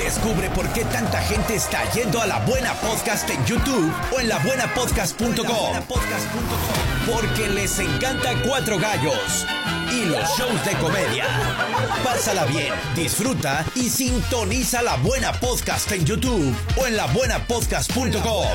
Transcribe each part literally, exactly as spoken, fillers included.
Descubre por qué tanta gente está yendo a La Buena Podcast en YouTube o en la buena podcast punto com. Porque les encanta Cuatro Gallos y los shows de comedia. Pásala bien, disfruta y sintoniza La Buena Podcast en YouTube o en la buena podcast punto com.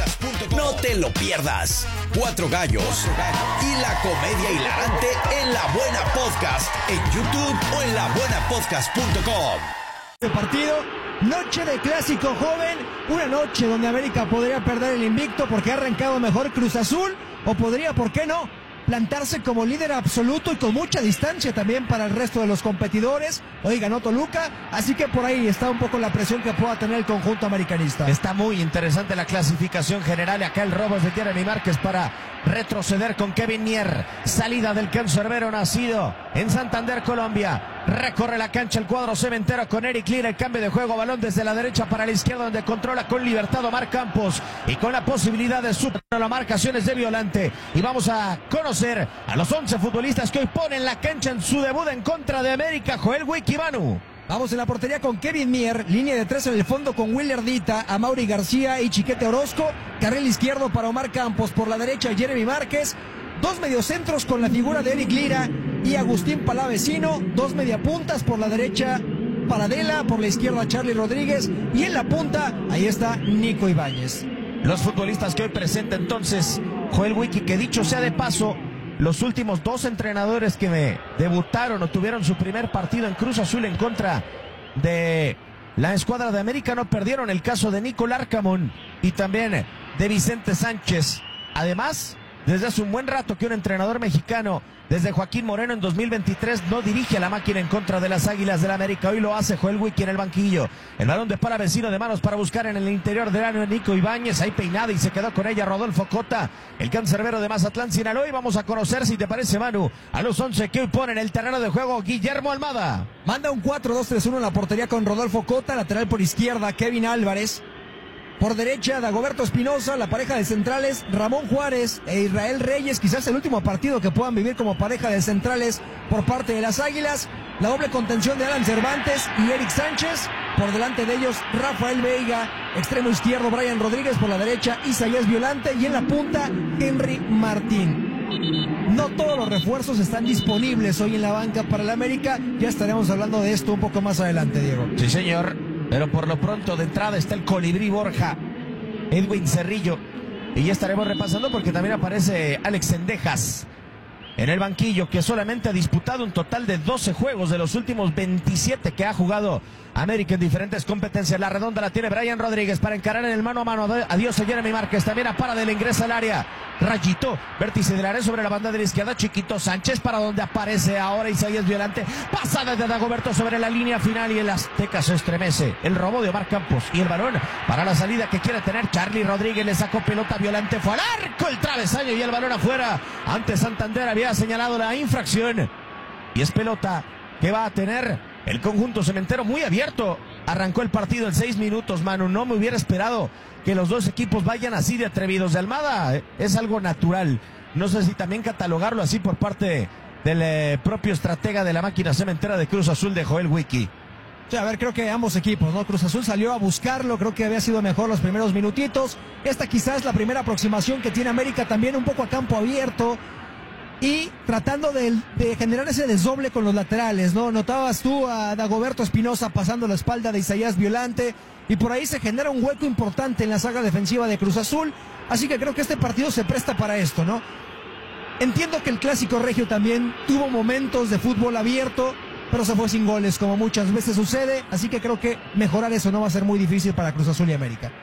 No te lo pierdas. Cuatro Gallos y la comedia hilarante en La Buena Podcast en YouTube o en la buena podcast punto com. El partido, noche de clásico joven, una noche donde América podría perder el invicto porque ha arrancado mejor Cruz Azul, o podría, ¿por qué no?, plantarse como líder absoluto y con mucha distancia también para el resto de los competidores. Hoy ganó Toluca, así que por ahí está un poco la presión que pueda tener el conjunto americanista. Está muy interesante la clasificación general. Acá el robo es de Jeremy Márquez para retroceder con Kevin Mier. Salida del cancerbero nacido en Santander, Colombia. Recorre la cancha el cuadro cementero con Eric Lira. El cambio de juego, balón desde la derecha para la izquierda, donde controla con libertad Omar Campos y con la posibilidad de superar las marcaciones de Violante. Y vamos a conocer a los once futbolistas que hoy ponen la cancha en su debut en contra de América. Joel Wiki, Manu. Vamos en la portería con Kevin Mier, línea de tres en el fondo con Willer Dita, Amaury García y Chiquete Orozco, carril izquierdo para Omar Campos, por la derecha Jeremy Márquez, dos mediocentros con la figura de Eric Lira y Agustín Palavecino, dos mediapuntas, por la derecha Paradela, por la izquierda Charlie Rodríguez y en la punta, ahí está Nico Ibáñez. Los futbolistas que hoy presenta entonces Joel Wiki, que dicho sea de paso, los últimos dos entrenadores que me debutaron o tuvieron su primer partido en Cruz Azul en contra de la escuadra de América no perdieron. El caso de Nico Larcamón y también de Vicente Sánchez. Además, desde hace un buen rato que un entrenador mexicano, desde Joaquín Moreno en dos mil veintitrés, no dirige a la máquina en contra de las Águilas del América. Hoy lo hace Joel Wiki en el banquillo. El balón de Palavecino de manos para buscar en el interior del área Nico Ibáñez. Ahí peinada y se quedó con ella Rodolfo Cota, el cancerbero de Mazatlán, Sinaloa. Y vamos a conocer, si te parece, Manu, a los once que hoy ponen el terreno de juego Guillermo Almada. Manda un cuatro dos tres uno en la portería con Rodolfo Cota, lateral por izquierda Kevin Álvarez. Por derecha, Dagoberto Espinosa, la pareja de centrales, Ramón Juárez e Israel Reyes, quizás el último partido que puedan vivir como pareja de centrales por parte de las Águilas. La doble contención de Alan Cervantes y Eric Sánchez. Por delante de ellos, Rafael Veiga, extremo izquierdo, Brian Rodríguez, por la derecha, Isaías Violante y en la punta, Henry Martín. No todos los refuerzos están disponibles hoy en la banca para el América. Ya estaremos hablando de esto un poco más adelante, Diego. Sí, señor. Pero por lo pronto de entrada está el Colibrí Borja, Edwin Cerrillo. Y ya estaremos repasando porque también aparece Alex Cendejas en el banquillo, que solamente ha disputado un total de doce juegos de los últimos veintisiete que ha jugado América en diferentes competencias. La redonda la tiene Brian Rodríguez para encarar en el mano a mano. Adiós a Jeremy Márquez. También a para del ingresa al área. Rayito, vértice del área sobre la banda de la izquierda. Chiquito Sánchez para donde aparece ahora Isaías Violante. Pasada de Dagoberto sobre la línea final y el Azteca se estremece. El robo de Omar Campos y el balón para la salida que quiere tener Charlie Rodríguez. Le sacó pelota Violante. Fue al arco el travesaño y el balón afuera. Antes Santander había señalado la infracción. Y es pelota que va a tener el conjunto cementero muy abierto. Arrancó el partido en seis minutos, Manu. No me hubiera esperado que los dos equipos vayan así de atrevidos. De Almada es algo natural. No sé si también catalogarlo así por parte del eh, propio estratega de la máquina cementera de Cruz Azul, de Joel Wiki. Sí, a ver, creo que ambos equipos, ¿no? Cruz Azul salió a buscarlo, creo que había sido mejor los primeros minutitos. Esta quizás la primera aproximación que tiene América, también un poco a campo abierto y tratando de, de generar ese desdoble con los laterales, ¿no? Notabas tú a Dagoberto Espinosa pasando la espalda de Isaías Violante y por ahí se genera un hueco importante en la saga defensiva de Cruz Azul, así que creo que este partido se presta para esto, ¿no? Entiendo que el clásico regio también tuvo momentos de fútbol abierto, pero se fue sin goles, como muchas veces sucede, así que creo que mejorar eso no va a ser muy difícil para Cruz Azul y América.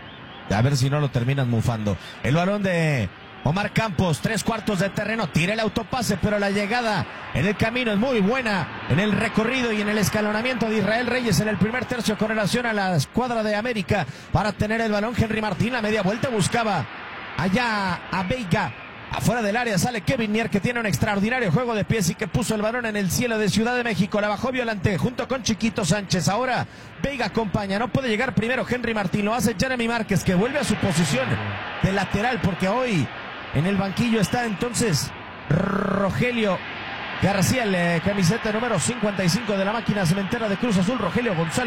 A ver si no lo terminan mufando. El balón de Omar Campos, tres cuartos de terreno, tira el autopase, pero la llegada en el camino es muy buena, en el recorrido y en el escalonamiento de Israel Reyes en el primer tercio con relación a la escuadra de América para tener el balón. Henry Martín, la media vuelta, buscaba allá a Veiga. Afuera del área sale Kevin Mier, que tiene un extraordinario juego de pies y que puso el balón en el cielo de Ciudad de México. La bajó Violante junto con Chiquito Sánchez. Ahora Veiga acompaña, no puede llegar primero Henry Martín, lo hace Jeremy Márquez, que vuelve a su posición de lateral, porque hoy en el banquillo está entonces Rogelio García, el eh, camiseta número cincuenta y cinco de la máquina cementera de Cruz Azul, Rogelio González.